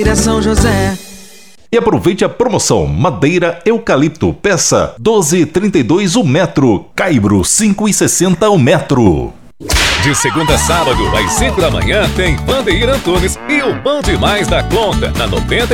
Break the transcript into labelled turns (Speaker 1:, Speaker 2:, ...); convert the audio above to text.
Speaker 1: São José.
Speaker 2: E aproveite a promoção Madeira Eucalipto, peça 12,32 o metro, caibro 5,60 o metro.
Speaker 3: De segunda a sábado, às 5 da manhã, tem Vandeir Antunes e o Bom Demais da Conta, na 90.